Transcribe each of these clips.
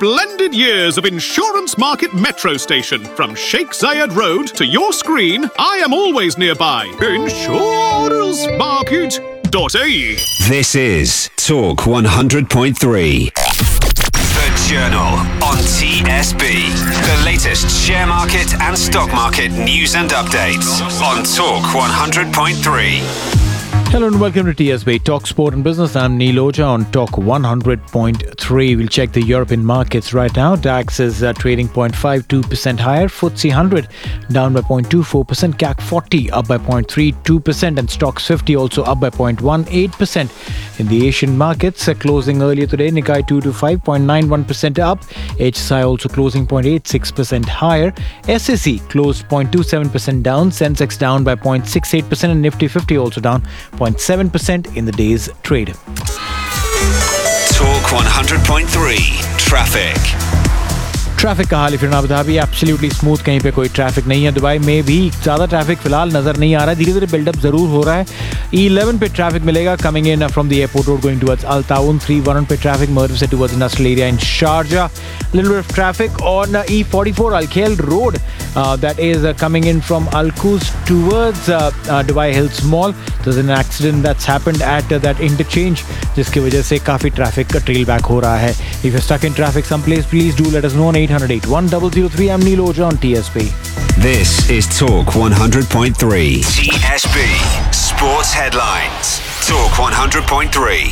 splendid years of Insurance Market Metro Station. From Sheikh Zayed Road to your screen, I am always nearby. insurancemarket.ae. This is Talk 100.3. The Journal on TSB. The latest share market and stock market news and updates on Talk 100.3. Hello and welcome to TSB Talk Sport and Business. I'm Neil Oja on Talk 100.3. We'll check the European markets right now. DAX is trading 0.52% higher. FTSE 100 down by 0.24%. CAC 40 up by 0.32%. And Stocks 50 also up by 0.18%. In the Asian markets, closing earlier today, Nikkei 225 0.91% up. HSI also closing 0.86% higher. SSE closed 0.27% down. Sensex down by 0.68%. And Nifty 50 also down 0.7% in the day's trade. Talk 100.3 Traffic. Traffic का हाल फिर Abu Dhabi absolutely smooth, कहीं पे कोई traffic नहीं है. Dubai में भी ज़्यादा ट्रैफिक फिलहाल नज़र नहीं आ रहा है, धीरे धीरे बिल्डअप ज़रूर हो रहा है. E11 पे ट्रैफिक मिलेगा coming in from the airport road going towards अल ताउन. 311 पे ट्रैफिक मर्व से towards industrial area in Sharjah. Little bit of traffic on E44 Al-Khail road that is coming in from Al Quoz towards Dubai Hills Mall. There's an accident that's happened at that interchange, जिसकी वजह से काफ़ी traffic का trail back हो रहा है. If you're stuck in traffic someplace, please do let us know on 800-81003. I'm Neil Oja on TSB. This is Talk 100.3 TSB Sports Headlines. Talk 100.3.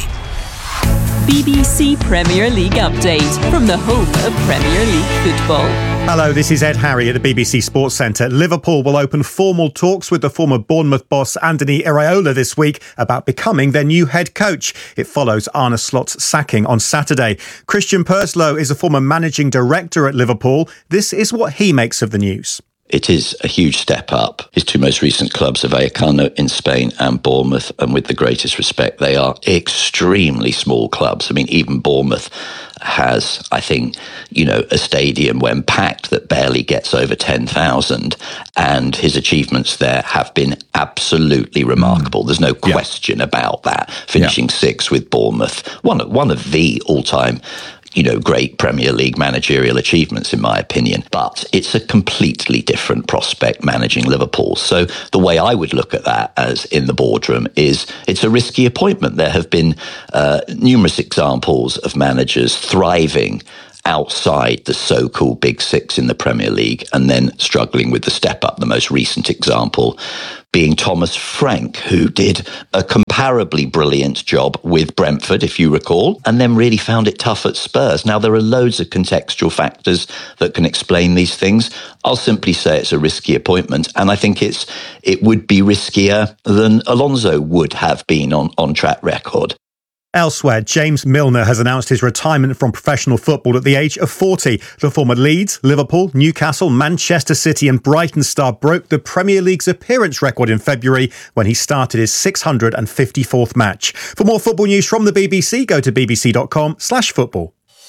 BBC Premier League update from the home of Premier League football. Hello, this is Ed Harry at the BBC Sports Centre. Liverpool will open formal talks with the former Bournemouth boss Anthony Iraola this week about becoming their new head coach. It follows Arne Slot's sacking on Saturday. Christian Purslow is a former managing director at Liverpool. This is what he makes of the news. It is a huge step up. His two most recent clubs are Vallecano in Spain and Bournemouth, and with the greatest respect, they are extremely small clubs. I mean, even Bournemouth has, I think, a stadium when packed that barely gets over 10,000, and his achievements there have been absolutely remarkable. There's no question about that. Finishing sixth with Bournemouth, one of the all-time great Premier League managerial achievements, in my opinion. But it's a completely different prospect managing Liverpool. So the way I would look at that as in the boardroom is it's a risky appointment. There have been numerous examples of managers thriving outside the so-called Big Six in the Premier League and then struggling with the step up. The most recent example being Thomas Frank, who did a comparably brilliant job with Brentford, if you recall, and then really found it tough at Spurs. Now, there are loads of contextual factors that can explain these things. I'll simply say it's a risky appointment, and I think it would be riskier than Alonso would have been on track record. Elsewhere, James Milner has announced his retirement from professional football at the age of 40. The former Leeds, Liverpool, Newcastle, Manchester City and Brighton star broke the Premier League's appearance record in February when he started his 654th match. For more football news from the BBC, go to bbc.com/football.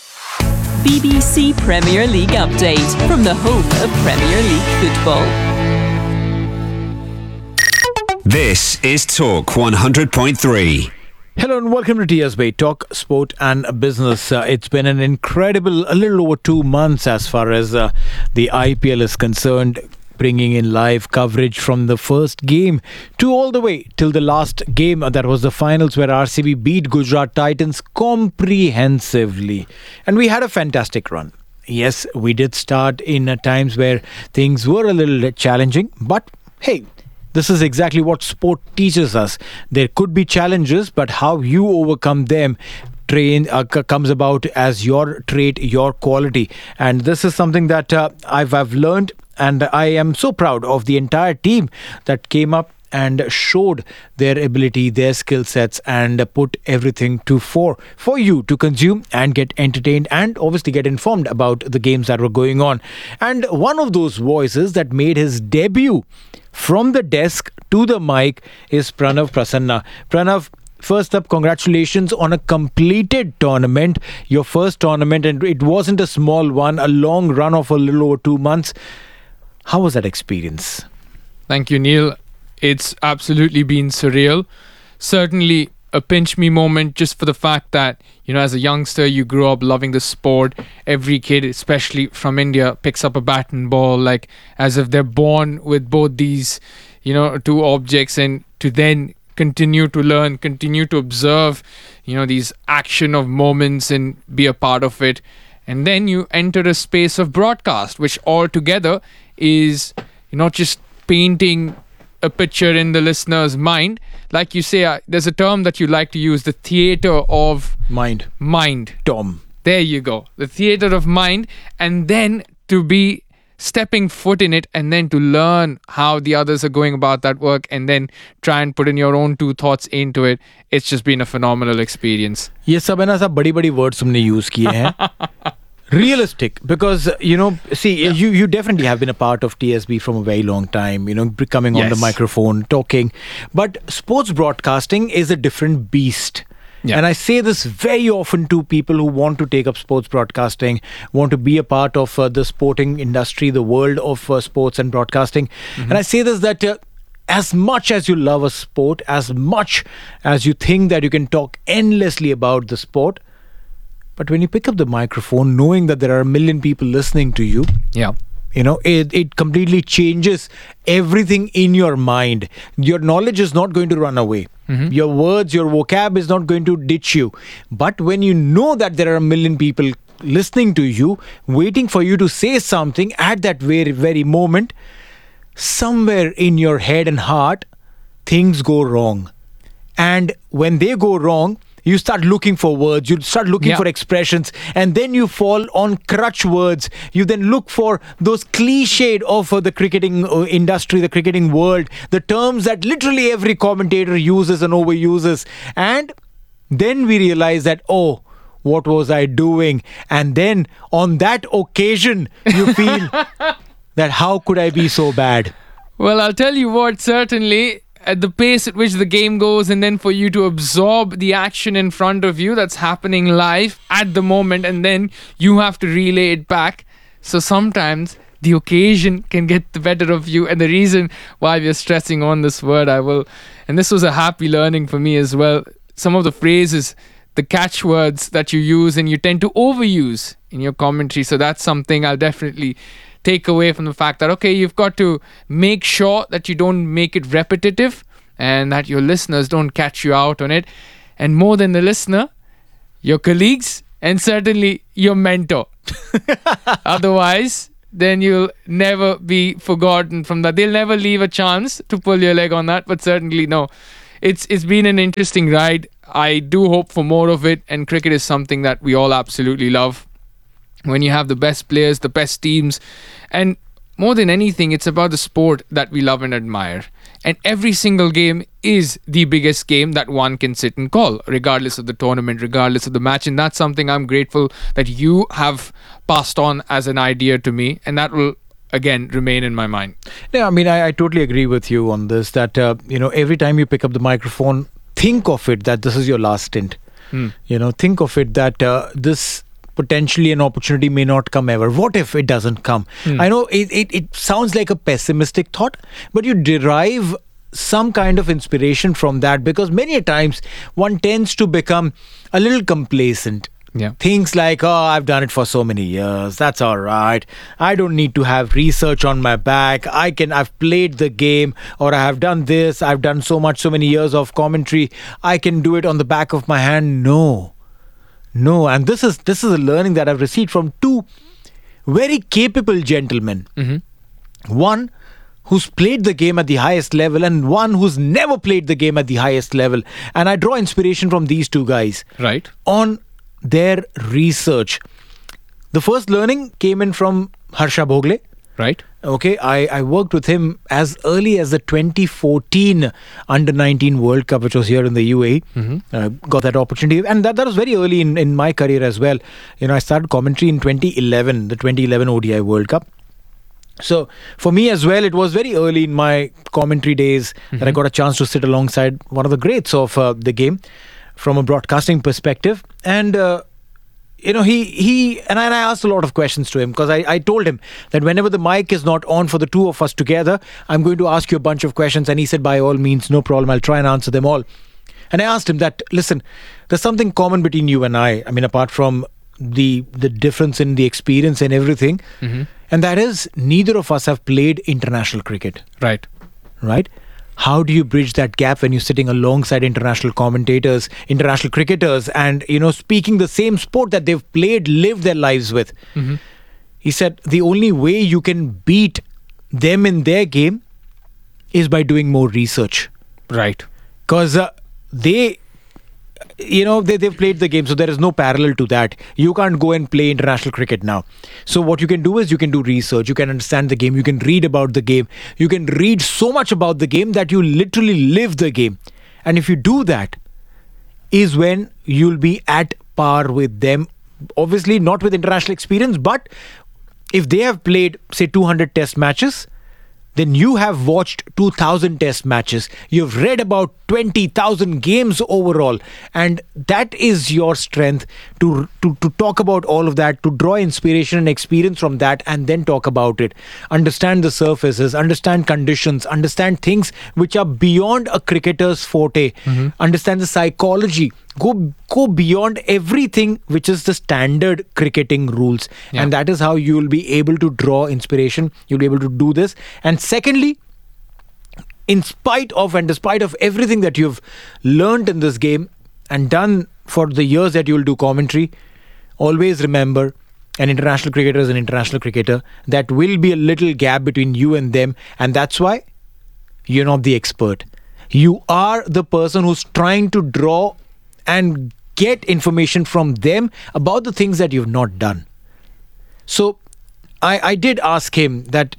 BBC Premier League update from the home of Premier League football. This is Talk 100.3. Hello and welcome to TSB Talk Sport and Business. It's been an incredible, a little over 2 months as far as the IPL is concerned, bringing in live coverage from the first game to all the way till the last game. That was the finals where RCB beat Gujarat Titans comprehensively. And we had a fantastic run. Yes, we did start in times where things were a little challenging, but hey, this is exactly what sport teaches us. There could be challenges, but how you overcome them comes about as your trait, your quality. And this is something that I've learned, and I am so proud of the entire team that came up and showed their ability, their skill sets, and put everything to for you to consume and get entertained and obviously get informed about the games that were going on. And one of those voices that made his debut from the desk to the mic is Pranav Prasanna. Pranav, first up, congratulations on a completed tournament, your first tournament, and it wasn't a small one, a long run of a little over 2 months. How was that experience? Thank you, Neil. It's absolutely been surreal. Certainly, a pinch me moment just for the fact that, as a youngster, you grew up loving the sport. Every kid, especially from India, picks up a bat and ball, like as if they're born with both these, two objects, and to then continue to learn, continue to observe, these action of moments and be a part of it. And then you enter a space of broadcast, which altogether is not just painting a picture in the listener's mind. Like you say, there's a term that you like to use, the theater of Mind. Tom. There you go. The theater of mind. And then to be stepping foot in it, and then to learn how the others are going about that work, and then try and put in your own 2 thoughts into it. It's just been a phenomenal experience. ये सब है ना, सब बड़ी-बड़ी words तुमने use किए हैं. Realistic, because you definitely have been a part of TSB from a very long time, coming on the microphone, talking, but sports broadcasting is a different beast. Yeah. And I say this very often to people who want to take up sports broadcasting, want to be a part of the sporting industry, the world of sports and broadcasting. And I say this, that as much as you love a sport, as much as you think that you can talk endlessly about the sport, but when you pick up the microphone, knowing that there are a million people listening to you, it completely changes everything in your mind. Your knowledge is not going to run away. Your words, your vocab is not going to ditch you. But when you know that there are a million people listening to you, waiting for you to say something at that very, very moment, somewhere in your head and heart, things go wrong. And when they go wrong, you start looking for words, you start looking for expressions, and then you fall on crutch words. You then look for those cliched of the cricketing industry, the cricketing world, the terms that literally every commentator uses and overuses. And then we realize that, oh, what was I doing? And then on that occasion, you feel that how could I be so bad? Well, I'll tell you what, certainly, at the pace at which the game goes, and then for you to absorb the action in front of you that's happening live at the moment, and then you have to relay it back. So sometimes the occasion can get the better of you. And the reason why we're stressing on this word, and this was a happy learning for me as well, some of the phrases, the catchwords that you use and you tend to overuse in your commentary. So that's something I'll definitely take away from the fact that, okay, you've got to make sure that you don't make it repetitive and that your listeners don't catch you out on it. And more than the listener, your colleagues and certainly your mentor. Otherwise, then you'll never be forgotten from that. They'll never leave a chance to pull your leg on that, but certainly no. It's been an interesting ride. I do hope for more of it, and cricket is something that we all absolutely love. When you have the best players, the best teams, and more than anything, it's about the sport that we love and admire. And every single game is the biggest game that one can sit and call, regardless of the tournament, regardless of the match. And that's something I'm grateful that you have passed on as an idea to me. And that will, again, remain in my mind. Yeah, I mean, I totally agree with you on this, that, every time you pick up the microphone, think of it that this is your last stint. Think of it that this potentially an opportunity may not come ever. What if it doesn't come? I know it sounds like a pessimistic thought, but you derive some kind of inspiration from that, because many a times one tends to become a little complacent. Yeah. Things like, oh, I've done it for so many years. That's all right. I don't need to have research on my back. I've played the game, or I have done this. I've done so many years of commentary. I can do it on the back of my hand. No. And this is a learning that I've received from two very capable gentlemen. One who's played the game at the highest level, and one who's never played the game at the highest level. And I draw inspiration from these two guys. Right. On their research. The first learning came in from Harsha Bhogle. Right. Okay, I worked with him as early as the 2014 Under-19 World Cup, which was here in the UAE. Got that opportunity. And that was very early in my career as well. I started commentary in 2011, the 2011 ODI World Cup. So for me as well, it was very early in my commentary days that I got a chance to sit alongside one of the greats of the game from a broadcasting perspective. And he and I asked a lot of questions to him, because I told him that whenever the mic is not on for the two of us together, I'm going to ask you a bunch of questions. And he said, by all means, no problem, I'll try and answer them all. And I asked him that, listen, there's something common between you and I mean, apart from the difference in the experience and everything, and that is neither of us have played international cricket. Right. How do you bridge that gap when you're sitting alongside international commentators, international cricketers, and, speaking the same sport that they've played, lived their lives with? He said the only way you can beat them in their game is by doing more research. Right. Because they've played the game, so there is no parallel to that. You can't go and play international cricket now. So what you can do is you can do research. You can understand the game. You can read about the game. You can read so much about the game that you literally live the game. And if you do that, is when you'll be at par with them. Obviously not with international experience, but if they have played, say, 200 test matches, then you have watched 2,000 test matches. You've read about 20,000 games overall. And that is your strength to talk about all of that, to draw inspiration and experience from that, and then talk about it. Understand the surfaces, understand conditions, understand things which are beyond a cricketer's forte. Understand the psychology. Go beyond everything which is the standard cricketing rules. Yeah. And that is how you will be able to draw inspiration. You'll be able to do this. And secondly, in spite of and despite of everything that you've learned in this game and done for the years that you'll do commentary, always remember, an international cricketer is an international cricketer. That will be a little gap between you and them. And that's why you're not the expert. You are the person who's trying to draw and get information from them about the things that you've not done. So I did ask him that,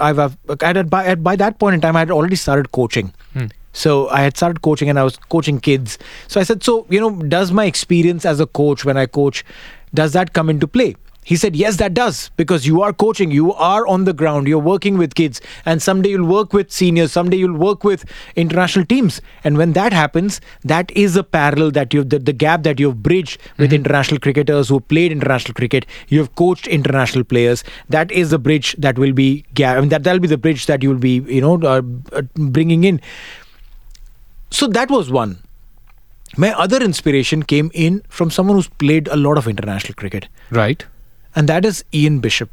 by that point in time, I had already started coaching. So I had started coaching and I was coaching kids. So I said, does my experience as a coach, when I coach, does that come into play? He said, yes, that does, because you are coaching, you are on the ground, you're working with kids, and someday you'll work with seniors, someday you'll work with international teams. And when that happens, that is a parallel that the gap that you've bridged with international cricketers who played international cricket. You've coached international players. That is the bridge that will be that'll be the bridge that you'll be, bringing in. So that was one. My other inspiration came in from someone who's played a lot of international cricket. Right. And that is Ian Bishop.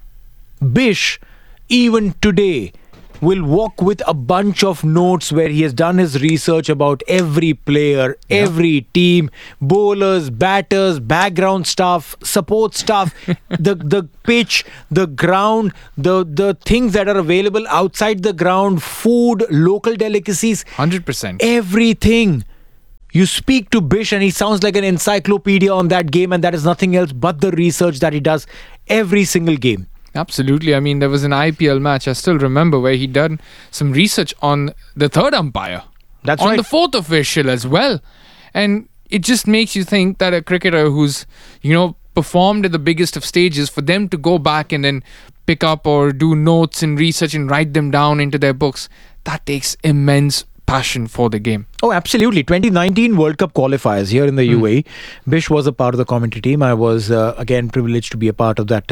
Bish, even today, will walk with a bunch of notes where he has done his research about every player, every team, bowlers, batters, background staff, support staff, the pitch, the ground, the things that are available outside the ground, food, local delicacies. 100%. Everything. You speak to Bish and he sounds like an encyclopedia on that game, and that is nothing else but the research that he does every single game. Absolutely. I mean, there was an IPL match, I still remember, where he done some research on the third umpire. That's on right. the fourth official as well. And it just makes you think that a cricketer who's, performed at the biggest of stages, for them to go back and then pick up or do notes and research and write them down into their books, that takes immense passion for the game. Oh, absolutely. 2019 World Cup qualifiers here in the UAE. Bish was a part of the commentary team. I was, again, privileged to be a part of that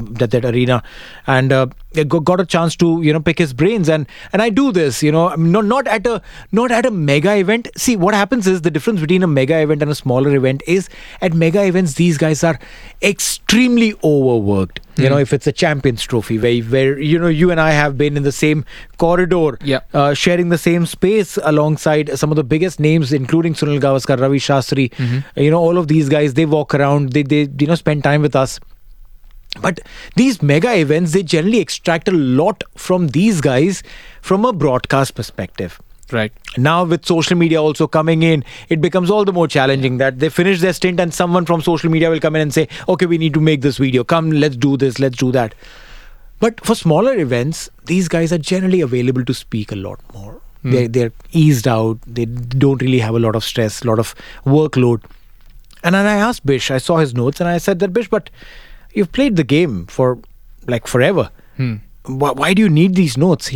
arena, and got a chance to, pick his brains. And I do this, not at a mega event. See, what happens is the difference between a mega event and a smaller event is at mega events, these guys are extremely overworked. If it's a Champions Trophy where you and I have been in the same corridor, sharing the same space alongside some of the biggest names, including Sunil Gavaskar, Ravi Shastri, all of these guys, they walk around, they spend time with us. But these mega events, they generally extract a lot from these guys from a broadcast perspective. Right. Now with social media also coming in, it becomes all the more challenging that they finish their stint and someone from social media will come in and say, okay, we need to make this video. Come, let's do this, let's do that. But for smaller events, these guys are generally available to speak a lot more. They're eased out. They don't really have a lot of stress, a lot of workload. And then I asked Bish, I saw his notes and I said that, Bish, but you've played the game for like forever. Why do you need these notes?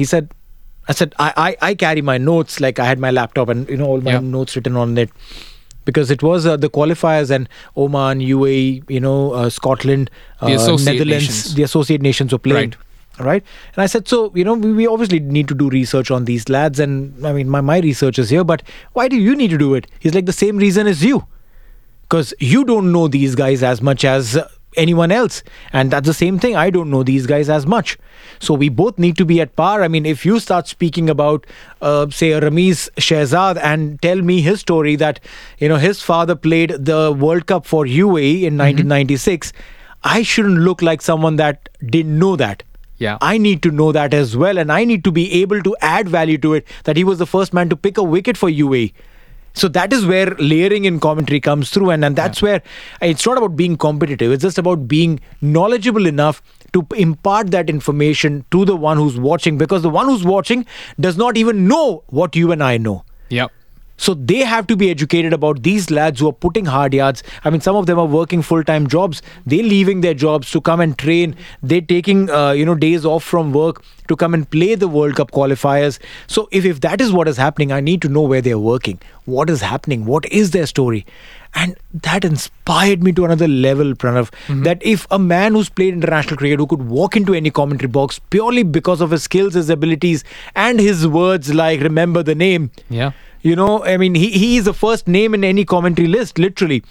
I said, I carry my notes, like I had my laptop and, all my notes written on it. Because it was the qualifiers and Oman, UAE, Scotland, the Associate Netherlands, Nations. the Associate Nations were playing. Right. Right? And I said, so, we obviously need to do research on these lads. And I mean, my research is here, but why do you need to do it? He's like, the same reason as you. Because you don't know these guys as much as anyone else. And that's the same thing. I don't know these guys as much. So we both need to be at par. I mean, if you start speaking about, say, a Ramiz Shehzad and tell me his story that, his father played the World Cup for UAE in 1996, I shouldn't look like someone that didn't know that. Yeah. I need to know that as well. And I need to be able to add value to it, that he was the first man to pick a wicket for UAE. So that is where layering in commentary comes through. And that's where it's not about being competitive. It's just about being knowledgeable enough to impart that information to the one who's watching, because the one who's watching does not even know what you and I know. Yep. So they have to be educated about these lads who are putting hard yards. I mean, some of them are working full-time jobs. They're leaving their jobs to come and train. They're taking, days off from work to come and play the World Cup qualifiers. So if that is what is happening, I need to know where they're working. What is happening? What is their story? And that inspired me to another level, Pranav, that if a man who's played international cricket, who could walk into any commentary box purely because of his skills, his abilities, and his words like, remember the name. Yeah. I mean, he is the first name in any commentary list, literally.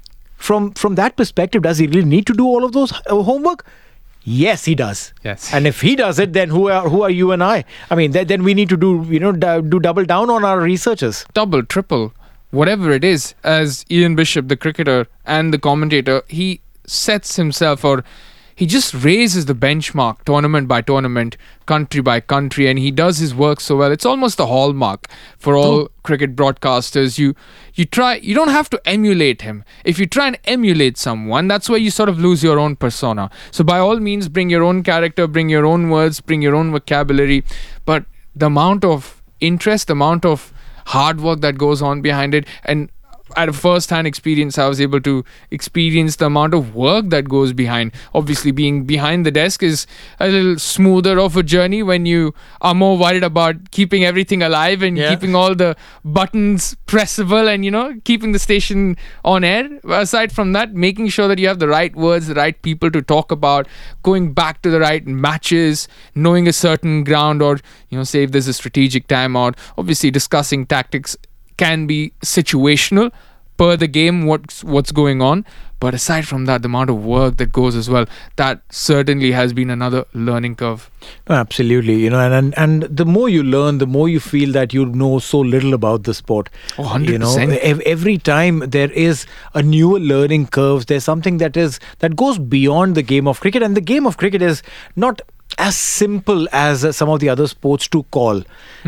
From that perspective, does he really need to do all of those homework? Yes, he does. Yes. And if he does it, then who are you and I? I mean, then we need to do double down on our researches. Double, triple, whatever it is. As Ian Bishop, the cricketer and the commentator, he sets himself, or he just raises the benchmark tournament by tournament, country by country, and he does his work so well. It's almost a hallmark for all cricket broadcasters. You don't have to emulate him. If you try and emulate someone, that's where you sort of lose your own persona. So by all means, bring your own character, bring your own words, bring your own vocabulary. But the amount of interest, the amount of hard work that goes on behind it, and at a first-hand experience, I was able to experience the amount of work that goes behind. Obviously, being behind the desk is a little smoother of a journey when you are more worried about keeping everything alive and keeping all the buttons pressable and, keeping the station on air. Aside from that, making sure that you have the right words, the right people to talk about, going back to the right matches, knowing a certain ground, or, say if there's a strategic timeout. Obviously, discussing tactics can be situational per the game, what's going on, but aside from that, the amount of work that goes as well, that certainly has been another learning curve. Absolutely, and the more you learn, the more you feel that you know so little about the sport. 100%. Every time there is a newer learning curve, there's something that goes beyond the game of cricket, and the game of cricket is not as simple as some of the other sports to call.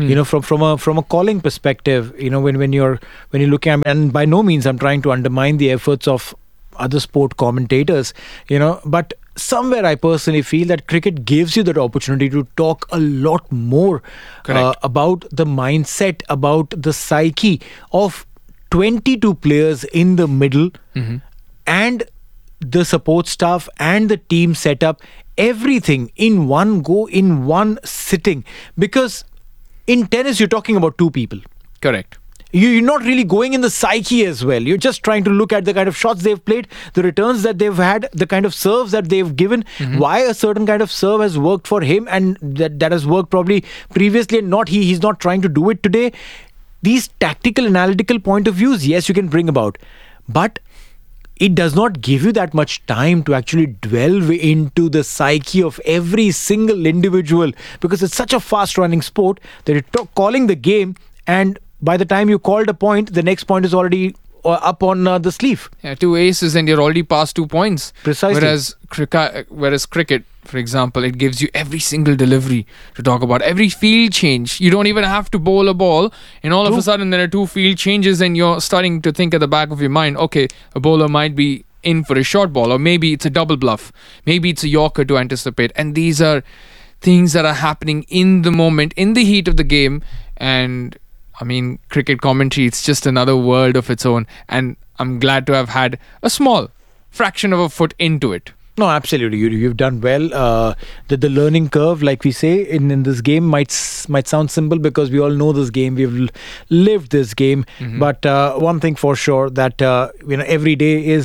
From a calling perspective, when you're looking at, and by no means I'm trying to undermine the efforts of other sport commentators, but somewhere I personally feel that cricket gives you that opportunity to talk a lot more about the mindset, about the psyche of 22 players in the middle, and the support staff and the team setup, everything in one go, in one sitting. Because in tennis, you're talking about two people. Correct. You're not really going in the psyche as well. You're just trying to look at the kind of shots they've played, the returns that they've had, the kind of serves that they've given, why a certain kind of serve has worked for him and that has worked probably previously and not he's not trying to do it today. These tactical, analytical point of views, yes, you can bring about. But it does not give you that much time to actually delve into the psyche of every single individual, because it's such a fast-running sport that you're calling the game, and by the time you called a point, the next point is already up on the sleeve. Yeah, 2 aces and you're already past 2 points. Precisely. Whereas cricket, for example, it gives you every single delivery to talk about, every field change. You don't even have to bowl a ball, and all of a sudden there are 2 field changes and you're starting to think at the back of your mind, okay, a bowler might be in for a short ball, or maybe it's a double bluff, maybe it's a yorker to anticipate. And these are things that are happening in the moment, in the heat of the game. And I mean, cricket commentary, it's just another world of its own, and I'm glad to have had a small fraction of a foot into it. No, absolutely. You've done well. The learning curve, like we say, in this game might sound simple because we all know this game. We've lived this game. But one thing for sure, that every day is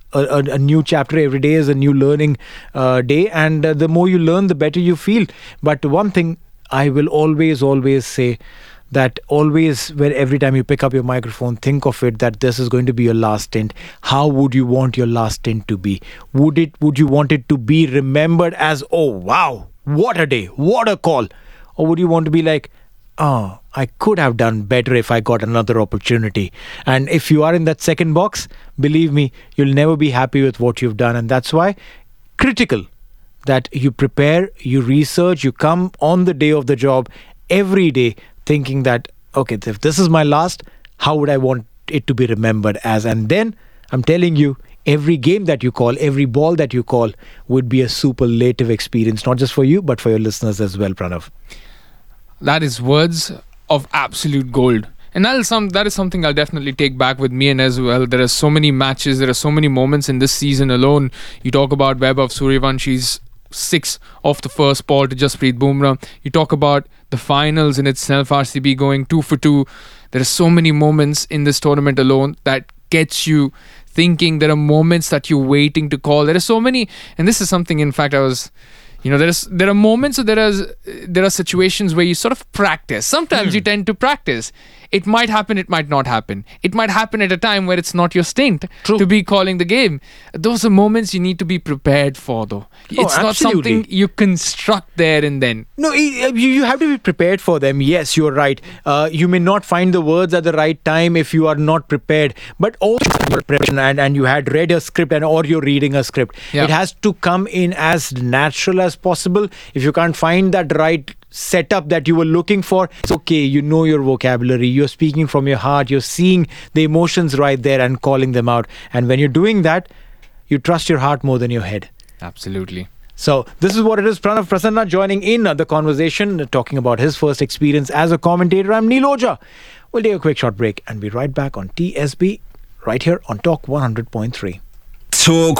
a new chapter. Every day is a new learning day, and the more you learn, the better you feel. But one thing I will always say, that always, where every time you pick up your microphone, think of it that this is going to be your last stint. How would you want your last stint to be? Would you want it to be remembered as, oh wow, what a day, what a call? Or would you want to be like, oh, I could have done better if I got another opportunity? And if you are in that second box, believe me, you'll never be happy with what you've done. And that's why critical that you prepare, you research, you come on the day of the job every day thinking that, okay, if this is my last, how would I want it to be remembered as? And then I'm telling you, every game that you call, every ball that you call would be a superlative experience, not just for you, but for your listeners as well, Pranav. That is words of absolute gold. And that is something I'll definitely take back with me and as well. There are so many matches, there are so many moments in this season alone. You talk about Vaibhav Suryavanshi, 6 off the first ball to Jasprit Bumrah. You talk about the finals in itself, RCB going 2 for 2. There are so many moments in this tournament alone that gets you thinking. There are moments that you're waiting to call. There are so many, and this is something, in fact, there are moments, or there are situations where you sort of practice. Sometimes you tend to practice. It might happen, it might not happen. It might happen at a time where it's not your stint to be calling the game. Those are moments you need to be prepared for, though. It's not something you construct there and then. No, you have to be prepared for them. Yes, you're right. You may not find the words at the right time if you are not prepared. But also, and you had read a script or you're reading a script. Yeah. It has to come in as natural as possible. If you can't find that right setup that you were looking for, it's okay. You know your vocabulary, you're speaking from your heart, you're seeing the emotions right there and calling them out. And when you're doing that, you trust your heart more than your head. Absolutely. So this is what it is. Pranav Prasanna joining in the conversation, talking about his first experience as a commentator. I'm Neil Ojha. We'll take a quick short break and be right back on TSB right here on Talk 100.3. Talk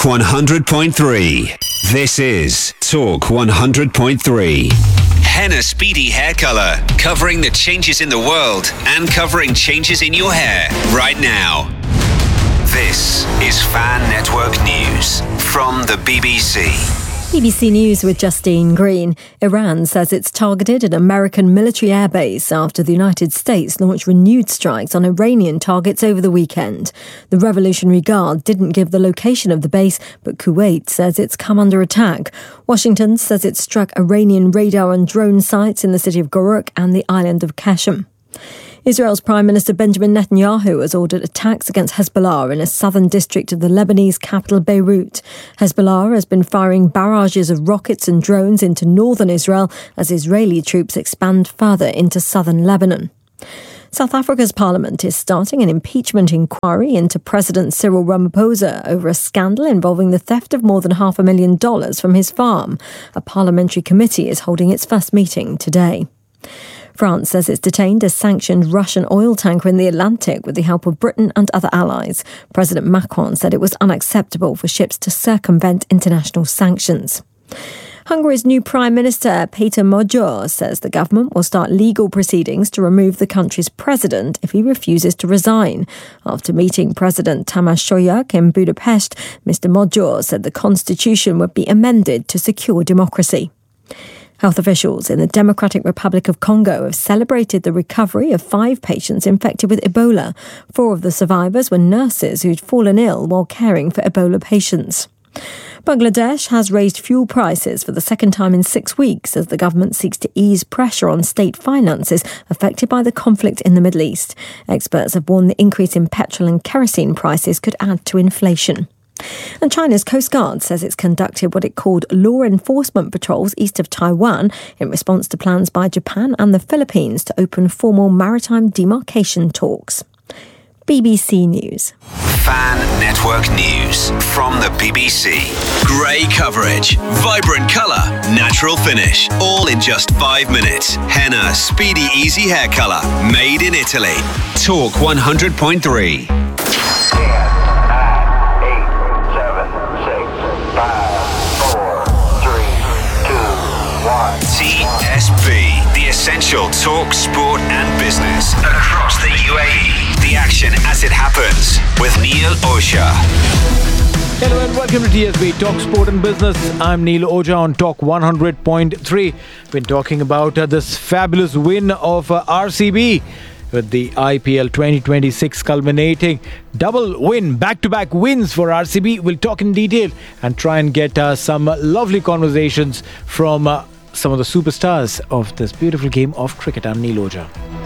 100.3. This is Talk 100.3. Henna Speedy Hair Color, covering the changes in the world and covering changes in your hair right now. This is Fan Network News from the BBC. BBC News with Justine Green. Iran says it's targeted an American military airbase after the United States launched renewed strikes on Iranian targets over the weekend. The Revolutionary Guard didn't give the location of the base, but Kuwait says it's come under attack. Washington says it struck Iranian radar and drone sites in the city of Goruk and the island of Qashm. Israel's Prime Minister Benjamin Netanyahu has ordered attacks against Hezbollah in a southern district of the Lebanese capital Beirut. Hezbollah has been firing barrages of rockets and drones into northern Israel as Israeli troops expand further into southern Lebanon. South Africa's parliament is starting an impeachment inquiry into President Cyril Ramaphosa over a scandal involving the theft of more than $500,000 from his farm. A parliamentary committee is holding its first meeting today. France says it's detained a sanctioned Russian oil tanker in the Atlantic with the help of Britain and other allies. President Macron said it was unacceptable for ships to circumvent international sanctions. Hungary's new Prime Minister, Péter Magyar, says the government will start legal proceedings to remove the country's president if he refuses to resign. After meeting President Tamás Solyák in Budapest, Mr. Magyar said the constitution would be amended to secure democracy. Health officials in the Democratic Republic of Congo have celebrated the recovery of 5 patients infected with Ebola. 4 of the survivors were nurses who'd fallen ill while caring for Ebola patients. Bangladesh has raised fuel prices for the second time in 6 weeks as the government seeks to ease pressure on state finances affected by the conflict in the Middle East. Experts have warned the increase in petrol and kerosene prices could add to inflation. And China's Coast Guard says it's conducted what it called law enforcement patrols east of Taiwan in response to plans by Japan and the Philippines to open formal maritime demarcation talks. BBC News. Fan Network News from the BBC. Grey coverage, vibrant colour, natural finish, all in just 5 minutes. Henna Speedy Easy Hair Colour, made in Italy. Talk 100.3. TSB, the essential talk, sport and business across the UAE. The action as it happens with Neil Ojha. Hello and welcome to TSB Talk Sport and Business. I'm Neil Oja on Talk 100.3. Been talking about this fabulous win of RCB with the IPL 2026 culminating. Double win, back-to-back wins for RCB. We'll talk in detail and try and get some lovely conversations from some of the superstars of this beautiful game of cricket. I'm Neil Oja.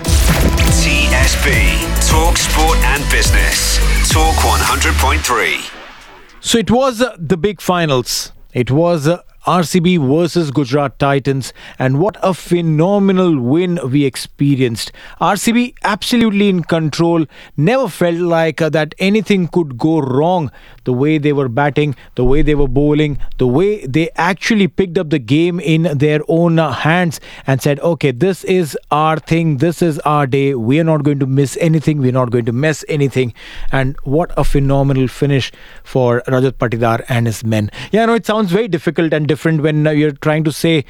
TSB, Talk Sport and Business. Talk 100.3. So it was the big finals. It was RCB versus Gujarat Titans, and what a phenomenal win we experienced. RCB absolutely in control, never felt like that anything could go wrong. The way they were batting, the way they were bowling, the way they actually picked up the game in their own hands and said, okay, this is our thing, this is our day, we are not going to miss anything, we are not going to mess anything. And what a phenomenal finish for Rajat Patidar and his men. Yeah, I know it sounds very difficult and different when you're trying to say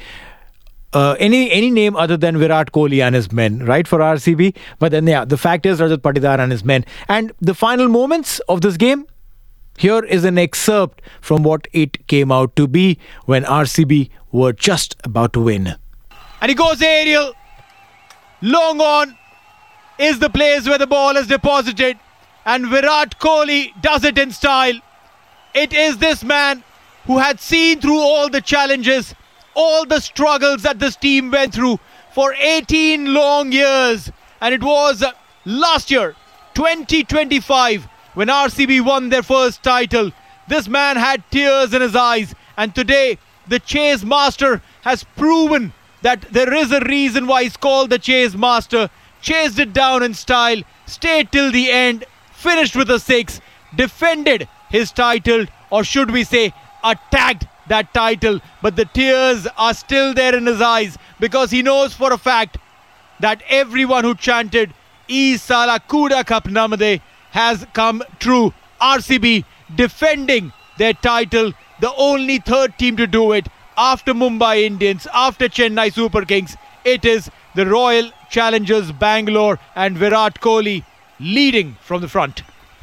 any name other than Virat Kohli and his men, right, for RCB. But then, yeah, the fact is Rajat Patidar and his men. And the final moments of this game, here is an excerpt from what it came out to be when RCB were just about to win. And he goes aerial. Long on is the place where the ball is deposited. And Virat Kohli does it in style. It is this man who had seen through all the challenges, all the struggles that this team went through for 18 long years. And it was last year, 2025, when RCB won their first title. This man had tears in his eyes. And today, the Chase Master has proven that there is a reason why he's called the Chase Master. Chased it down in style, stayed till the end, finished with a 6, defended his title, or should we say, attacked that title. But the tears are still there in his eyes because he knows for a fact that everyone who chanted "Is Sala Kuda Cup Namade" has come true. RCB defending their title, the only third team to do it after Mumbai Indians, after Chennai Super Kings. It is the Royal Challengers Bangalore and Virat Kohli leading from the front.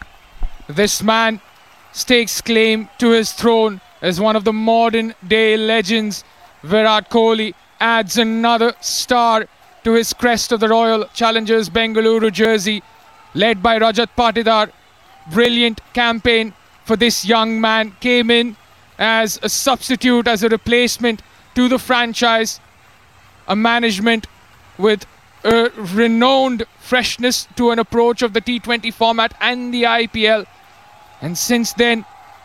This man stakes claim to his throne as one of the modern day legends. Virat Kohli adds another star to his crest of the Royal Challengers Bengaluru jersey, led by Rajat Patidar. Brilliant campaign for this young man. Came in as a substitute, as a replacement to the franchise. A management with a renowned freshness to an approach of the T20 format and the IPL. And since then,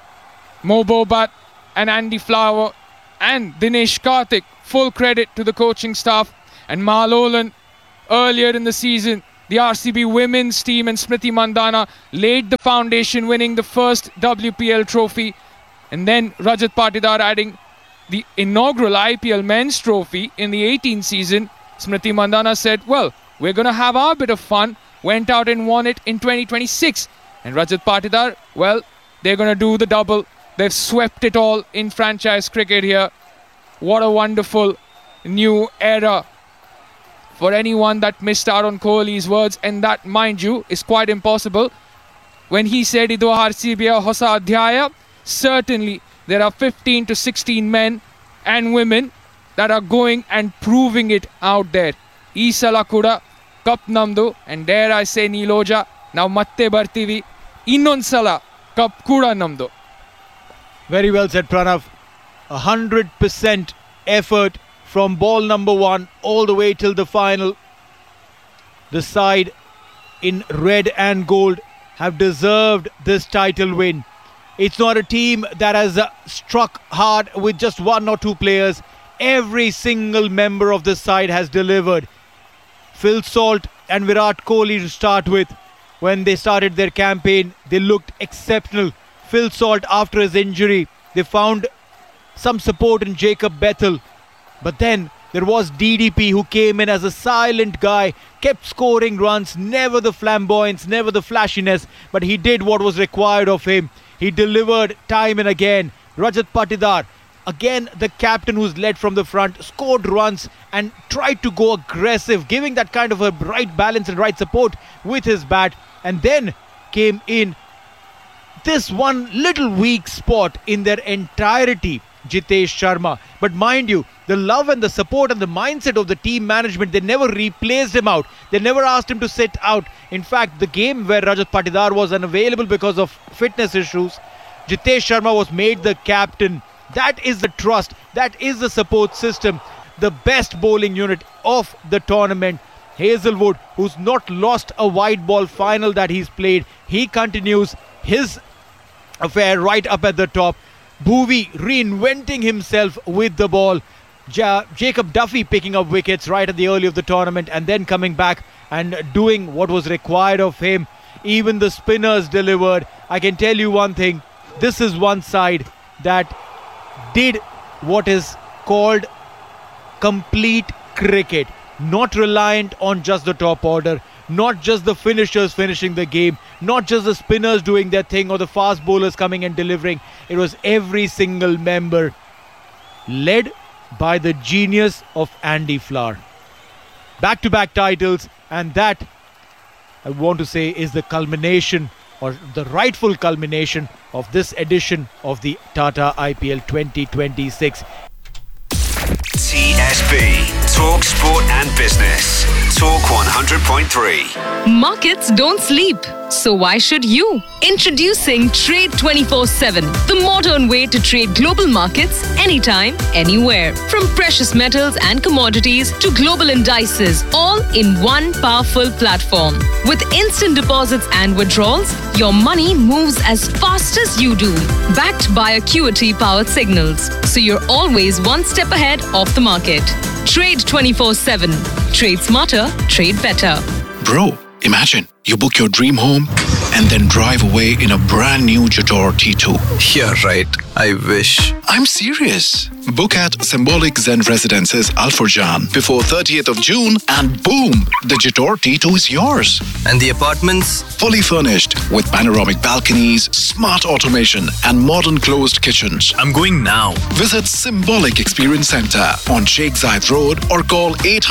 Mo Bobat and Andy Flower and Dinesh Karthik, full credit to the coaching staff. And Malolan, earlier in the season, the RCB women's team and Smriti Mandhana laid the foundation, winning the first WPL trophy. And then Rajat Patidar adding the inaugural IPL men's trophy in the 18th season. Smriti Mandhana said, well, we're going to have our bit of fun. Went out and won it in 2026. And Rajat Patidar, well, they're going to do the double. They've swept it all in franchise cricket here. What a wonderful new era for anyone that missed out on Kohli's words. And that, mind you, is quite impossible. When he said, Idu RCB hosa adhyaya, certainly there are 15 to 16 men and women that are going and proving it out there. Isala kuda cup namdu, and dare I say, Niloja, now matte bartivi innonsala cup kuda namdu. Very well said, Pranav. 100% effort from ball number 1 all the way till the final. The side in red and gold have deserved this title win. It's not a team that has struck hard with just 1 or 2 players. Every single member of this side has delivered. Phil Salt and Virat Kohli to start with. When they started their campaign, they looked exceptional. Phil Salt, after his injury, they found some support in Jacob Bethel. But then there was DDP, who came in as a silent guy, kept scoring runs, never the flamboyance, never the flashiness, but he did what was required of him. He delivered time and again. Rajat Patidar, again the captain who's led from the front, scored runs and tried to go aggressive, giving that kind of a right balance and right support with his bat. And then came in this one little weak spot in their entirety, Jitesh Sharma. But mind you, the love and the support and the mindset of the team management, they never replaced him out. They never asked him to sit out. In fact, the game where Rajat Patidar was unavailable because of fitness issues, Jitesh Sharma was made the captain. That is the trust. That is the support system. The best bowling unit of the tournament. Hazelwood, who's not lost a white ball final that he's played. He continues his affair right up at the top. Bhuvi reinventing himself with the ball. Jacob Duffy picking up wickets right at the early of the tournament and then coming back and doing what was required of him. Even the spinners delivered. I can tell you one thing. This is one side that did what is called complete cricket. Not reliant on just the top order, not just the finishers finishing the game, not just the spinners doing their thing or the fast bowlers coming and delivering. It was every single member, led by the genius of Andy Flower. Back-to-back titles, and that, I want to say, is the culmination or the rightful culmination of this edition of the Tata IPL 2026. TSB, Talk Sport and Business. Talk 100.3. Markets don't sleep, so why should you? Introducing Trade 24/7, the modern way to trade global markets anytime, anywhere. From precious metals and commodities to global indices, all in one powerful platform. With instant deposits and withdrawals, your money moves as fast as you do. Backed by Acuity-powered signals, so you're always one step ahead of the market. Trade 24/7. Trade smarter, trade better. Bro, imagine you book your dream home and then drive away in a brand new Jator T2. Yeah, right. I wish. I'm serious. Book at Symbolic Zen Residences Al Furjan before 30th of June and boom, the Jator T2 is yours. And the apartments? Fully furnished with panoramic balconies, smart automation and modern closed kitchens. I'm going now. Visit Symbolic Experience Center on Sheikh Zayed Road or call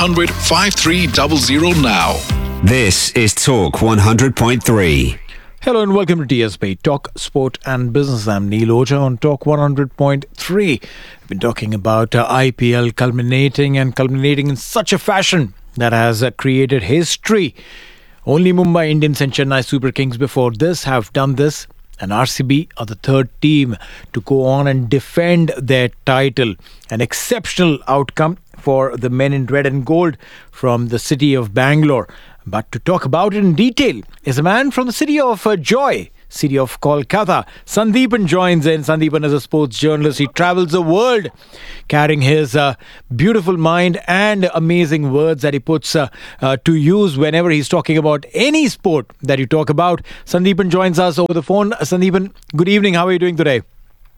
800-5300 now. This is Talk 100.3. Hello and welcome to TSB Talk Sport and Business. I'm Neil Oja on Talk 100.3. We've been talking about IPL culminating in such a fashion that has created history. Only Mumbai Indians and Chennai Super Kings before this have done this, and RCB are the third team to go on and defend their title. An exceptional outcome for the men in red and gold from the city of Bangalore. But to talk about it in detail is a man from the city of joy, city of Kolkata. Sandeepan joins in. Sandeepan is a sports journalist. He travels the world carrying his beautiful mind and amazing words that he puts to use whenever he's talking about any sport that you talk about. Sandeepan joins us over the phone. Sandeepan, good evening. How are you doing today?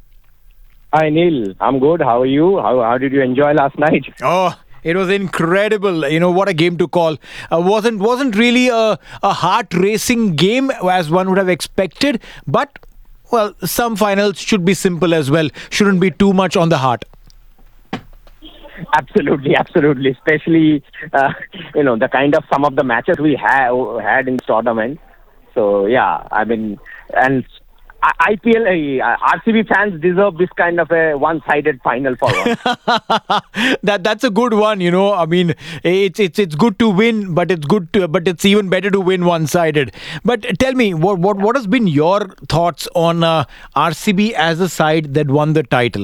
Hi, Neil. I'm good. How are you? How did you enjoy last night? Oh, it was incredible. You know, what a game to call. Wasn't really a heart-racing game as one would have expected. But, well, some finals should be simple as well. Shouldn't be too much on the heart. Absolutely. Especially, the kind of some of the matches we had in this tournament. So, yeah, I mean, and IPL, RCB fans deserve this kind of a one-sided final for once. That's a good one, you know. I mean, it's good to win, but it's even better to win one-sided. But tell me, what has been your thoughts on RCB as a side that won the title?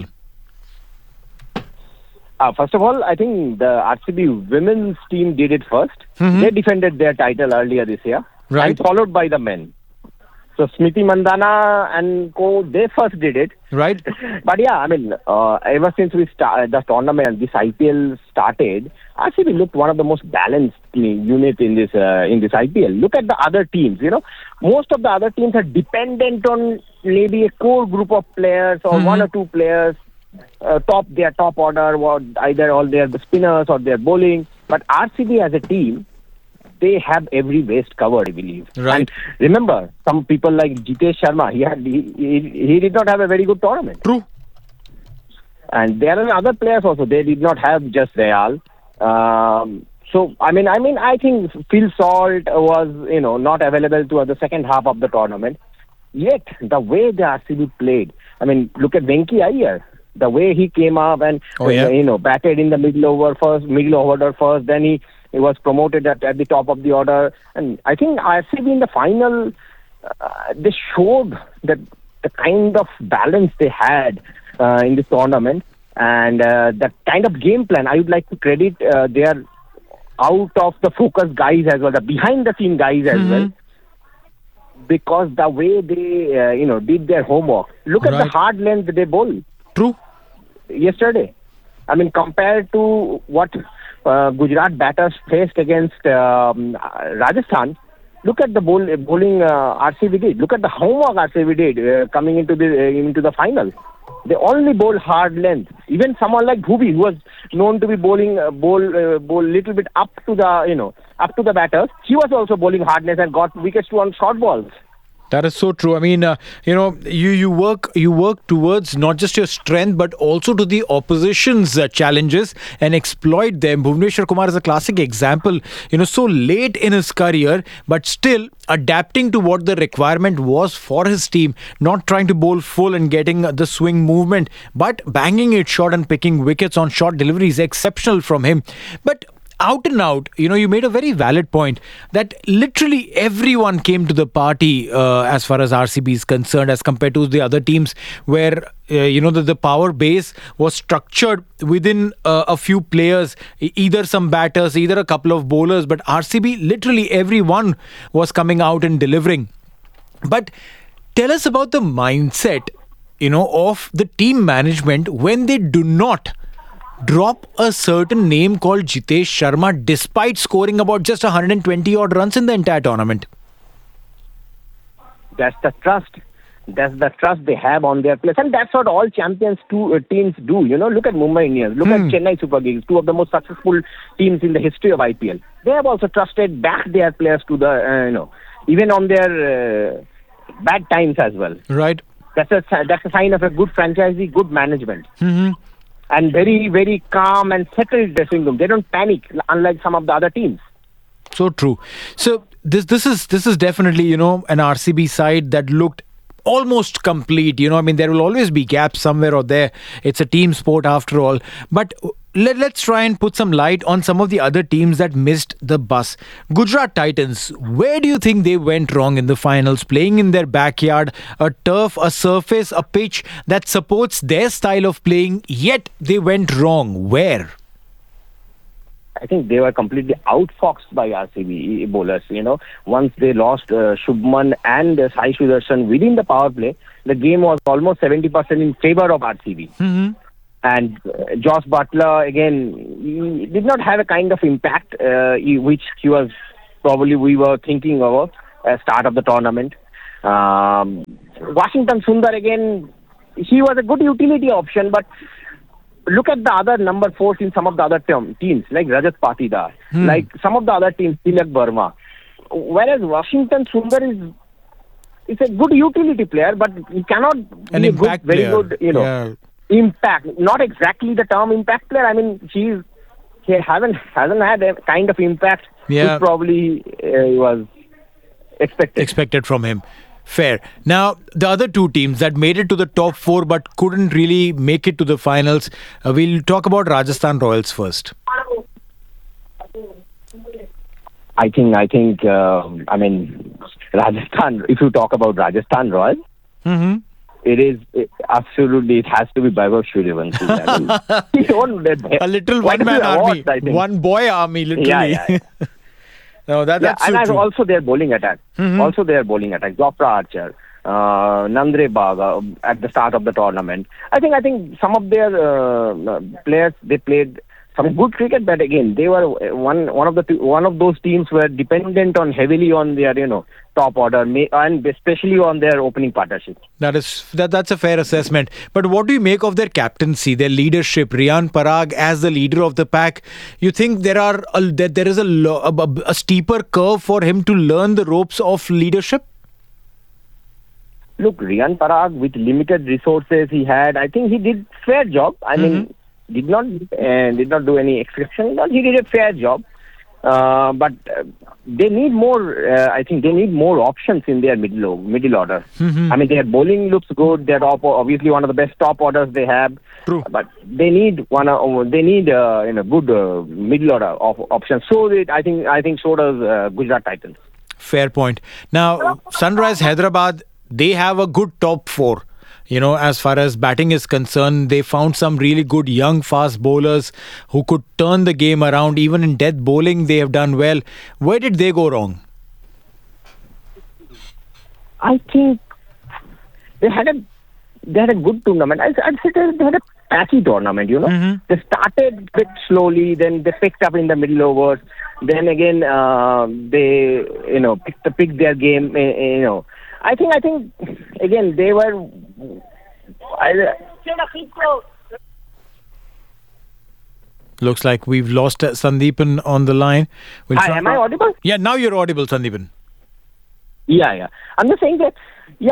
First of all, I think the RCB women's team did it first. Mm-hmm. They defended their title earlier this year, right, and followed by the men. So Smriti Mandhana and co, they first did it. Right. But yeah, I mean, ever since the tournament, this IPL started, RCB looked one of the most balanced unit in this IPL. Look at the other teams, you know. Most of the other teams are dependent on maybe a core group of players or one or two players, their top order, or either all their spinners or their bowling. But RCB as a team, they have every waist covered, I believe. Right. And remember, some people like Jitesh Sharma, he did not have a very good tournament. True. And there are other players also. They did not have just Real. So I think Phil Salt was not available to the second half of the tournament. Yet, the way the RCB played, I mean, look at Venki Iyer. The way he came up and batted in the middle order first. Then he was promoted at the top of the order. And I think RCB in the final, they showed that the kind of balance they had in this tournament and that kind of game plan. I would like to credit their out of the focus guys as well, the behind the scene guys as well. Because the way they, did their homework. Look at the hard length they bowled. True. Yesterday. I mean, compared to what Gujarat batters faced against Rajasthan, look at the bowling RCB did. Look at the homework RCB did coming into the final. They only bowl hard length. Even someone like Bhuvi, who was known to be bowling little bit up to the batters, he was also bowling hardness and got wickets on short balls. That is so true. I mean, you work towards not just your strength but also to the opposition's challenges and exploit them. Bhuvneshwar Kumar is a classic example. So late in his career, but still adapting to what the requirement was for his team. Not trying to bowl full and getting the swing movement, but banging it short and picking wickets on short deliveries. Exceptional from him. But out and out, you made a very valid point that literally everyone came to the party as far as RCB is concerned as compared to the other teams where, the power base was structured within a few players, either some batters, either a couple of bowlers, but RCB, literally everyone was coming out and delivering. But tell us about the mindset, of the team management when they do not drop a certain name called Jitesh Sharma despite scoring about just 120 odd runs in the entire tournament. That's the trust. That's the trust they have on their players. And that's what all champions teams do. Look at Mumbai Indians. Look at Chennai Super Kings, two of the most successful teams in the history of IPL. They have also trusted back their players to the, even on their bad times as well. Right. That's a sign of a good franchisee, good management. And very, very calm and settled dressing room. They don't panic, unlike some of the other teams. So true. So this is definitely, an RCB side that looked almost complete. There will always be gaps somewhere or there. It's a team sport after all. But let's try and put some light on some of the other teams that missed the bus. Gujarat Titans, where do you think they went wrong in the finals? Playing in their backyard, a turf, a surface, a pitch that supports their style of playing, yet they went wrong. Where? I think they were completely outfoxed by RCB bowlers. Once they lost Shubman and Sai Sudarshan within the power play, the game was almost 70% in favor of RCB. And Josh Butler, again, he did not have a kind of impact which we were thinking of start of the tournament. Washington Sundar, again, he was a good utility option, but look at the other number 4s in some of the other teams, like Rajat Patidar, like some of the other teams, Tilak Burma. Whereas Washington Sundar is a good utility player, but he cannot be a good, very good, impact. Not exactly the term impact player. I mean, he hasn't had a kind of impact which probably was expected from him. Fair. Now, the other two teams that made it to the top 4 but couldn't really make it to the finals, we'll talk about Rajasthan Royals first. I think. Rajasthan. If you talk about Rajasthan Royals, it has to be Vaibhav Suryavanshi. A little one-man army, one-boy army, literally. Yeah. No, that's so and true. Also their bowling attack. Jofra Archer, Nandre Bagha at the start of the tournament. I think some of their players, they played some good cricket, but again, they were one of those teams were dependent heavily on their top order and especially on their opening partnership. That's a fair assessment. But what do you make of their captaincy, their leadership? Riyan Parag as the leader of the pack. You think there is a steeper curve for him to learn the ropes of leadership? Look, Riyan Parag, with limited resources he had, I think he did fair job. I mean, did not do any exception, but he did a fair job. but they need more. I think they need more options in their middle order. I mean, their bowling looks good. They're obviously one of the best top orders they have. True. But they need good middle order of options. So I think so does Gujarat Titans. Fair point. Now, Sunrise Hyderabad, they have a good top four. As far as batting is concerned, they found some really good young fast bowlers who could turn the game around. Even in death bowling, they have done well. Where did they go wrong? I think they had a good tournament. I'd say they had a patchy tournament, They started a bit slowly, then they picked up in the middle overs. Then again, they, picked their game, I think again, they were... Looks like we've lost Sandeepan on the line. Am I audible? Yeah, now you're audible, Sandeepan. Yeah. I'm just saying that,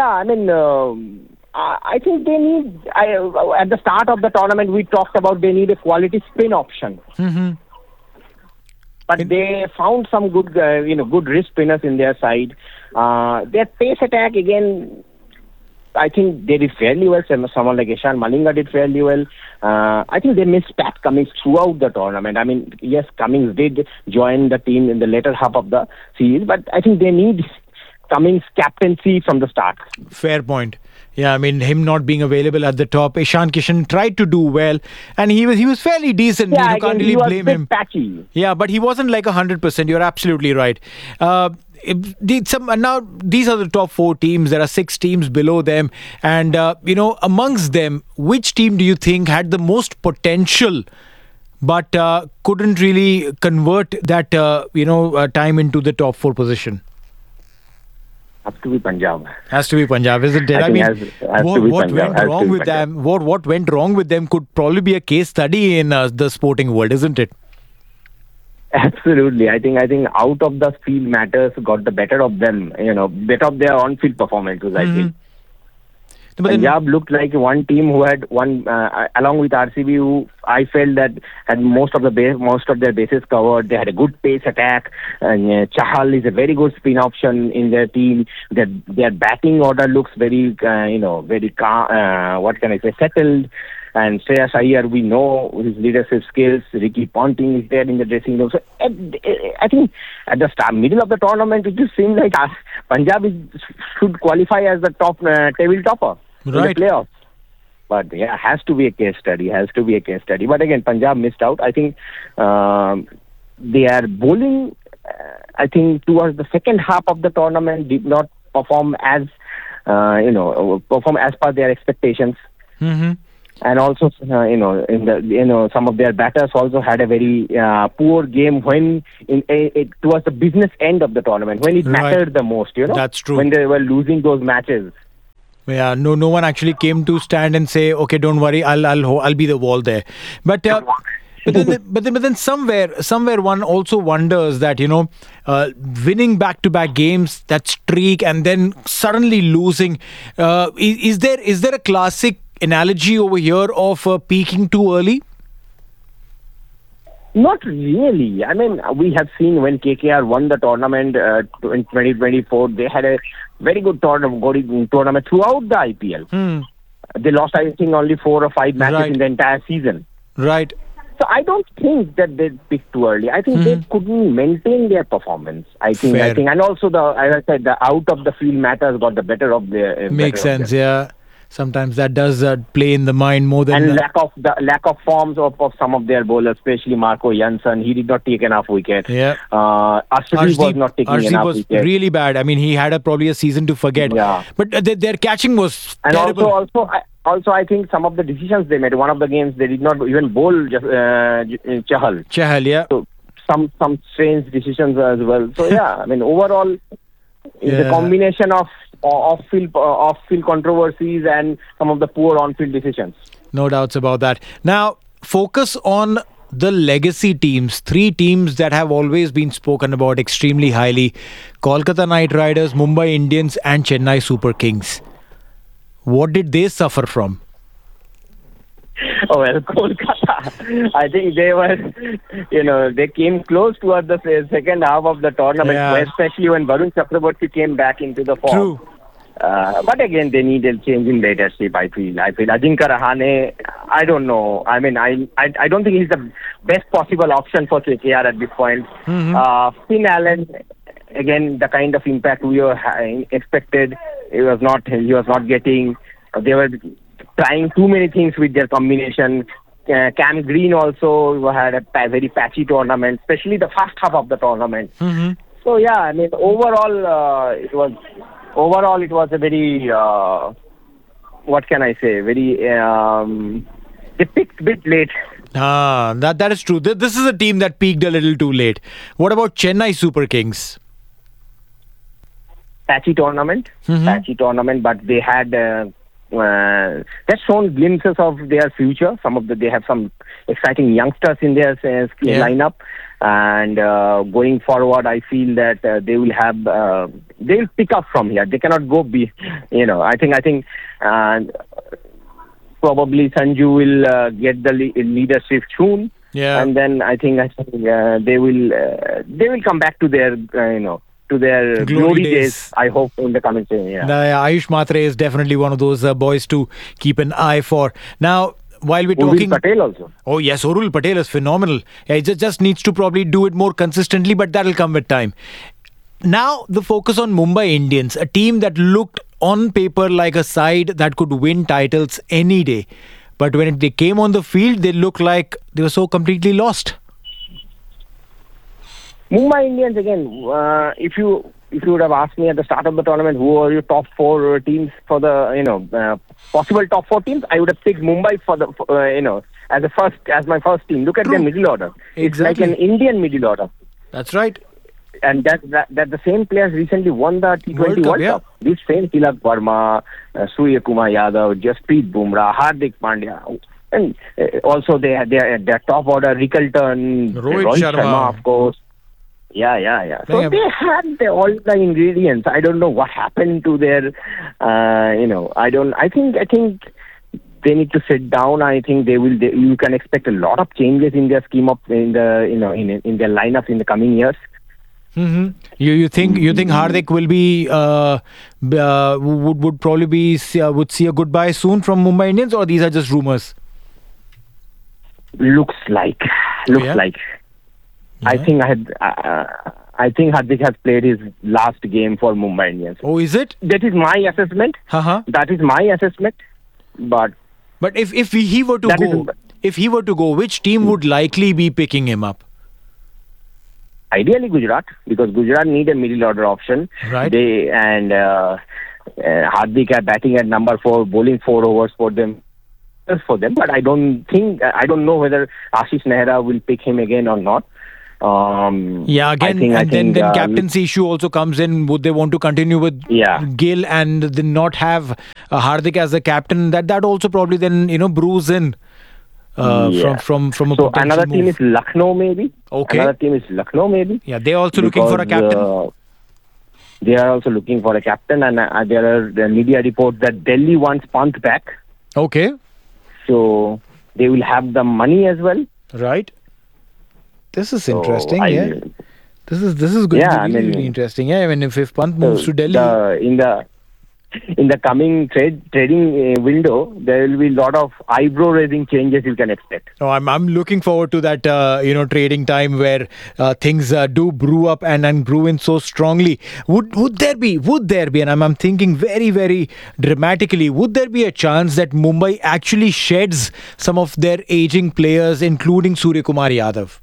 I think they need... at the start of the tournament, we talked about they need a quality spin option. But they found some good, good wrist spinners in their side. Their pace attack, again, I think they did fairly well. Someone like Ishan Malinga did fairly well. I think they missed Pat Cummins throughout the tournament. I mean, yes, Cummins did join the team in the later half of the series, but I think they need Cummins' captaincy from the start. Fair point. Yeah, I mean, him not being available at the top. Ishan Kishan tried to do well, and he was fairly decent. Yeah, you can't really blame him. Patchy. Yeah, but he wasn't like 100%. You're absolutely right. Now these are the top four teams. There are 6 teams below them, and amongst them, which team do you think had the most potential, but couldn't really convert that time into the top 4 position? Has to be Punjab. Has to be Punjab, isn't it? I mean, what went wrong with them? What went wrong with them could probably be a case study in the sporting world, isn't it? Absolutely. I think out of the field matters got the better of them. Better of their on-field performances. I think. Punjab looked like one team who had won, along with RCB, who I felt that had most of their bases covered. They had a good pace attack. And Chahal is a very good spin option in their team. Their batting order looks very, very calm. What can I say? Settled. And Shreyas Iyer, we know his leadership skills. Ricky Ponting is there in the dressing room. So I think at the middle of the tournament, it just seemed like Punjab should qualify as the top table topper in the playoffs. But yeah, has to be a case study. But again, Punjab missed out. I think their bowling, I think towards the second half of the tournament, did not perform as per their expectations. And also, some of their batters also had a very poor game when towards the business end of the tournament, when it mattered the most. That's true. When they were losing those matches. Yeah, no one actually came to stand and say, okay, don't worry, I'll be the wall there. But then somewhere one also wonders that winning back-to-back games, that streak, and then suddenly losing. Is there a classic analogy over here of peaking too early? Not really. I mean, we have seen when KKR won the tournament in 2024, they had a very good tournament throughout the IPL. They lost, I think, only 4 or 5 matches in the entire season. Right. So I don't think that they picked too early. I think they couldn't maintain their performance. I think, and also as I said, the out of the field matters got the better of their. Makes sense. Yeah. Sometimes that does play in the mind more than... And lack of forms of some of their bowlers, especially Marco Jansen. He did not take enough wickets. Yeah. Arshdeep was not taking enough was wickets. really bad. I mean, he had probably a season to forget. Yeah. But their catching was terrible. Also, I think some of the decisions they made. One of the games, they did not even bowl Chahal. Chahal, yeah. So some strange decisions as well. So yeah, I mean, overall, it's a combination of off-field controversies and some of the poor on-field decisions. No doubts about that. Now, focus on the legacy teams. 3 teams that have always been spoken about extremely highly. Kolkata Knight Riders, Mumbai Indians and Chennai Super Kings. What did they suffer from? Oh, well, Kolkata. I think they were, they came close towards the second half of the tournament, especially when Varun Chakraborty came back into the form. True. But again, they need a change in leadership, I feel. Ajinkya Rahane, I don't know. I mean, I don't think he's the best possible option for KKR at this point. Finn Allen, again, the kind of impact we were expected, he was not getting. They were trying too many things with their combination. Cam Green also had a very patchy tournament, especially the first half of the tournament. So yeah, I mean, overall, it was a very, what can I say, very, they picked a bit late. That is true. This is a team that peaked a little too late. What about Chennai Super Kings? Patchy tournament, but they had they've shown glimpses of their future. They have some exciting youngsters in their lineup, and going forward, I feel that they will pick up from here. They cannot go I think probably Sanju will get the leadership soon. And then I think they will come back to their to their glory days, I hope, in the coming season. Ayush Matre is definitely one of those boys to keep an eye for. Now, while we're talking... Urul Patel also. Oh yes, Urul Patel is phenomenal. He just needs to probably do it more consistently, but that'll come with time. Now, the focus on Mumbai Indians, a team that looked on paper like a side that could win titles any day. But when they came on the field, they looked like they were so completely lost. Mumbai Indians, again, if you would have asked me at the start of the tournament who are your top 4 teams for the possible top 4 teams, I would have picked Mumbai for the as my first team. Look at their middle order. Exactly. It's like an Indian middle order. That's right. And that the same players recently won the T20 World Cup. This same Tilak Verma, Surya Kumar Yadav, Jasprit Bumrah, Hardik Pandya, and also their top order, Rickelton, Rohit Sharma, of course. Yeah. So they had all the ingredients. I don't know what happened to their, I think they need to sit down. I think you can expect a lot of changes in their scheme in their lineup in the coming years. You think Hardik will be would probably be would see a goodbye soon from Mumbai Indians, or these are just rumors? Looks like. I think Hardik has played his last game for Mumbai Indians. Oh, is it? That is my assessment. That is my assessment. But if he were to go, which team would likely be picking him up? Ideally Gujarat, because Gujarat need a middle order option. Right. Hardik are batting at number 4, bowling 4 overs for them. But I don't know whether Ashish Nehra will pick him again or not. Then captaincy issue also comes in. Would they want to continue with Gill and then not have Hardik as the captain? That also probably then brews in from a so another move. Team is Lucknow maybe. Okay. Another team is Lucknow maybe. Yeah, they're also looking for a captain. They are also looking for a captain, and there are media reports that Delhi wants Pant back. Okay. So they will have the money as well. Right. This is interesting. This is going to be really interesting. Yeah, I mean, if Pant moves to Delhi, in the coming trading window, there will be a lot of eyebrow-raising changes you can expect. Oh, I'm looking forward to that trading time where things do brew up and brew in so strongly. Would there be, and I'm thinking very, very dramatically, would there be a chance that Mumbai actually sheds some of their aging players, including Surya Kumar Yadav?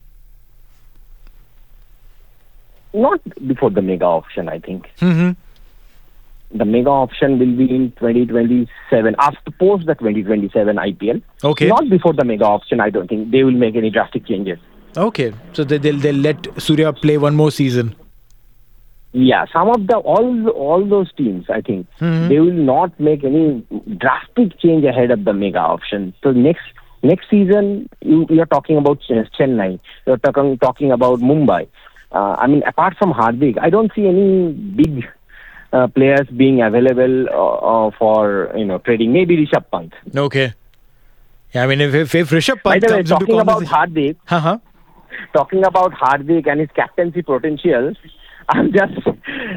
Not before the mega auction, I think. The mega auction will be in 2027, post the 2027 IPL. Okay. Not before the mega auction, I don't think. They will make any drastic changes. Okay. So they'll let Surya play one more season. Yeah, some of all those teams, I think, they will not make any drastic change ahead of the mega auction. So next season, you're talking about Chennai. You're talking about Mumbai. Apart from Hardik, I don't see any big players being available for trading. Maybe Rishabh Pant. Okay. Yeah, I mean, if Rishabh By Pant the way, comes into talking about conversation... Hardik, talking about Hardik and his captaincy potential, I'm just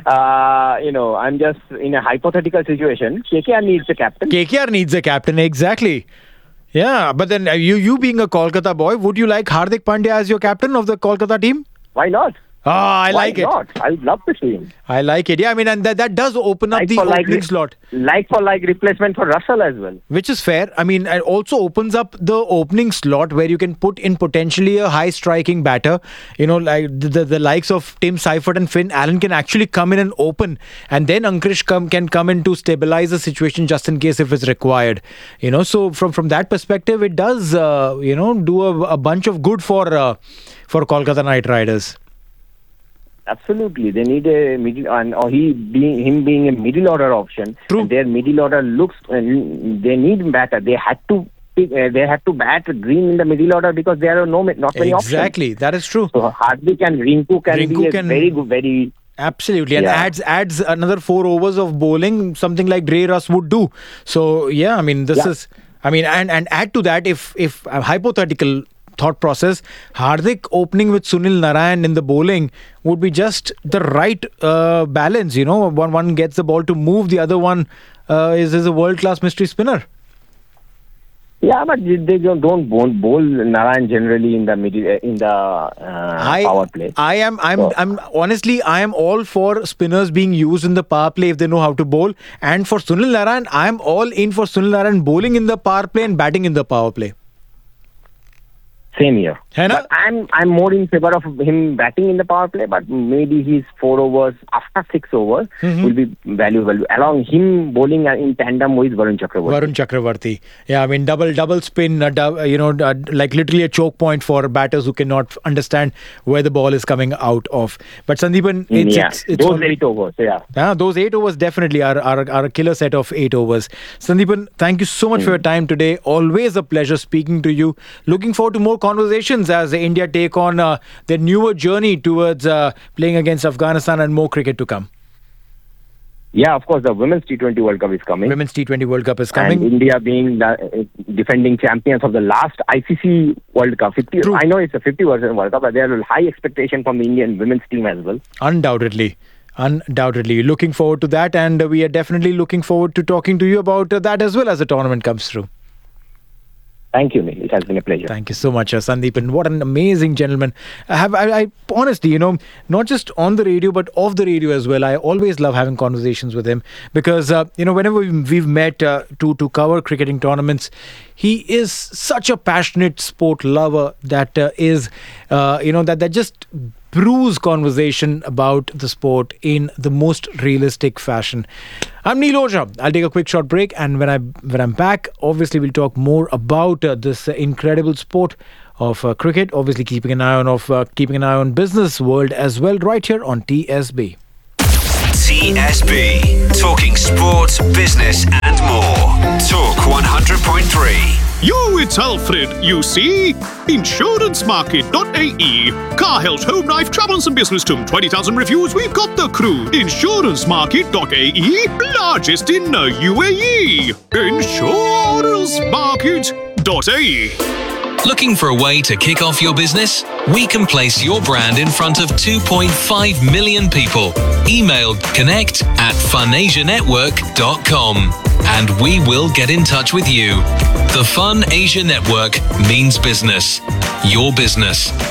in a hypothetical situation. KKR needs a captain. KKR needs a captain, exactly. Yeah, but then you being a Kolkata boy, would you like Hardik Pandya as your captain of the Kolkata team? Why not? I like it. Why not? I would love to see him. I like it. Yeah, I mean, and that does open up the opening slot. Like replacement for Russell as well. Which is fair. I mean, it also opens up the opening slot where you can put in potentially a high striking batter. You know, like the likes of Tim Seifert and Finn Allen can actually come in and open. And then Ankush can come in to stabilize the situation just in case if it's required. You know, so from that perspective, it does, do a bunch of good for Kolkata Knight Riders. Absolutely, they need a middle, him being a middle order option. True. And their middle order looks. They need batter. They had to bat Green in the middle order because there are not many options. Exactly, that is true. So Hardik and Rinku can be very good, very. Absolutely, and adds another 4 overs of bowling, something like Dre Russ would do. So yeah, I mean and add to that if hypothetical thought process, Hardik opening with Sunil Narayan in the bowling would be just the right balance. You know, one gets the ball to move, the other one is a world-class mystery spinner. Yeah, but they don't bowl Narayan generally in the middle power play. I'm honestly all for spinners being used in the power play if they know how to bowl, and for Sunil Narayan, I'm all in for Sunil Narayan bowling in the power play and batting in the power play. Same here. But I'm more in favor of him batting in the power play, but maybe his 4 overs after 6 overs will be valuable. Along him bowling in tandem with Varun Chakravarti. Yeah, I mean double spin, like literally a choke point for batters who cannot understand where the ball is coming out of. But Sandeepan, it's those 8 overs. Yeah, those 8 overs definitely are a killer set of 8 overs. Sandeepan, thank you so much for your time today. Always a pleasure speaking to you. Looking forward to more conversations as India take on their newer journey towards playing against Afghanistan and more cricket to come. Yeah, of course, the Women's T20 World Cup is coming. Women's T20 World Cup is coming. And India being the defending champions of the last ICC World Cup. I know it's a 50-version World Cup, but there are high expectation from the Indian women's team as well. Undoubtedly. Looking forward to that, and we are definitely looking forward to talking to you about that as well as the tournament comes through. Thank you, Neil. It has been a pleasure. Thank you so much, Sandeepan. What an amazing gentleman. I honestly, not just on the radio, but off the radio as well. I always love having conversations with him because, whenever we've met to cover cricketing tournaments, he is such a passionate sport lover that that just brews conversation about the sport in the most realistic fashion. I'm Neil Ojha. I'll take a quick short break, and when I'm back, obviously we'll talk more about this incredible sport of cricket. Obviously keeping an eye on business world as well, right here on TSB. TSB, talking sports, business and more. Talk 100.3. Yo, it's Alfred. You see? InsuranceMarket.ae. Car, health, home life, travels and business to 20,000 reviews. We've got the crew. InsuranceMarket.ae. Largest in the UAE. InsuranceMarket.ae. Looking for a way to kick off your business? We can place your brand in front of 2.5 million people. Email connect@funasianetwork.com and we will get in touch with you. The Fun Asia Network means business. Your business.